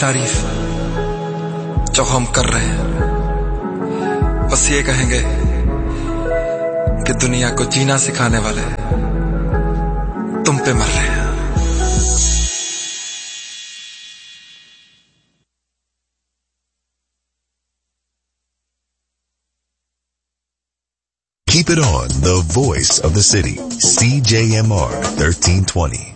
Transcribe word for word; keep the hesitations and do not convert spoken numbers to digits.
तारीफ जो हम कर रहे हैं, बस ये कहेंगे कि दुनिया को जीना सिखाने वाले तुम पे मर रहे हैं। Keep it on, the voice of the city, C J M R thirteen twenty.